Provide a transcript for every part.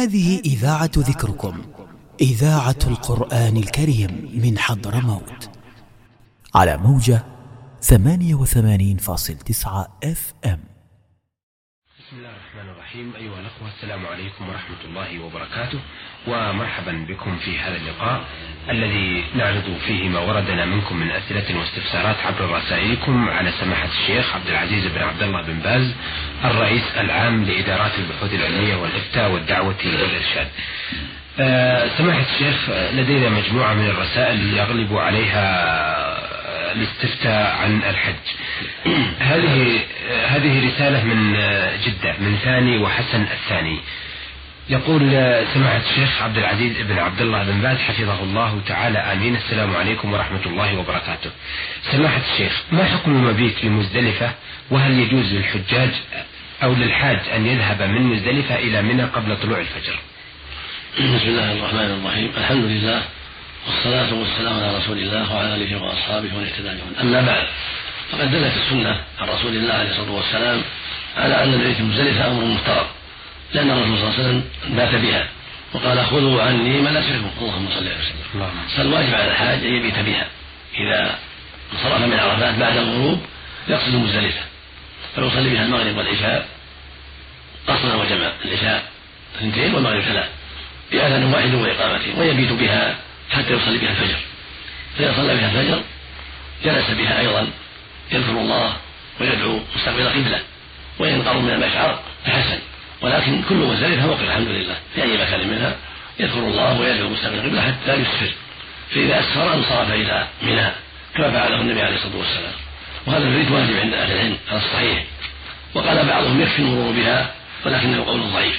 هذه إذاعة ذكركم، إذاعة القرآن الكريم من حضرموت، على موجة 88.9 FM. بسم الله الرحمن الرحيم. أيها الأخوة، السلام عليكم ورحمة الله وبركاته، ومرحبا بكم في هذا اللقاء الذي نعرض فيه ما وردنا منكم من أسئلة واستفسارات عبر رسائلكم على سماحة الشيخ عبد العزيز بن عبد الله بن باز، الرئيس العام لإدارات البحوث العلمية والإفتاء والدعوة والإرشاد. سماحة الشيخ، لدينا مجموعة من الرسائل يغلب عليها الاستفتاء عن الحج. هذه رسالة من جدة من ثاني وحسن الثاني. يقول سماحة الشيخ عبد العزيز بن عبد الله بن باز حفظه الله تعالى آمين: السلام عليكم ورحمة الله وبركاته. سماحة الشيخ، ما حكم المبيت بمزدلفة؟ وهل يجوز للحجاج أو للحاج أن يذهب من مزدلفة إلى منى قبل طلوع الفجر؟ بسم الله الرحمن الرحيم. الحمد لله، والصلاة والسلام على رسول الله وعلى آله وأصحابه ومن اهتدى بهداه. أما بعد، فقد دلت السنة عن رسول الله عليه الصلاة والسلام على أن المبيت بمزدلفة أمر مفترض، لأن الرسول صلى الله عليه وسلم بات بها وقال: خذوا عني مناسككم. اللهم صل وسلم. فالواجب على الحاج أن يبيت بها إذا انصرف من عرفات بعد الغروب يقصد مزدلفة، فيصلي بها المغرب والعشاء قصرا وجمع، العشاء 2 والمغرب 3 بأذان واحد وإقامته، ويبيت بها حتى يصلي بها الفجر. فإذا صلى بها الفجر جلس بها أيضا يذكر الله ويدعو مستقبل قبلة، وإن قرب من المشعر فحسن، ولكن كل مزدلفة وقف الحمد لله في أي مكان منها يذكر الله ويدعو مستقبل قبلة حتى يسفر، فإذا أسفر انصرف إلى منى كما فعله النبي عليه الصلاة والسلام. وهذا المبيت واجب عند أهل العلم على الصحيح، وقال بعضهم يكفي المرور بها، ولكنه قول ضعيف.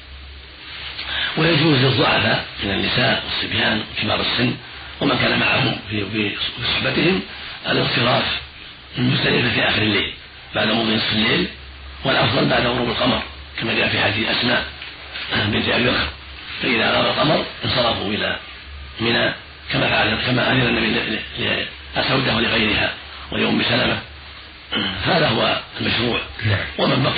ويجوز للضعفاء من النساء والصبيان وكبار السن ومن كان معهم في صحبتهم الانصراف من مزدلفة في آخر الليل بعد مضي نصف الليل، والأفضل بعد غروب القمر كما جاء في حديث أسماء بنت أبي بكر، فإذا غاب القمر انصرفوا إلى منى كما أذن النبي لأسودة ولغيرها ولأم سلمة. هذا هو المشروع. ومن بقي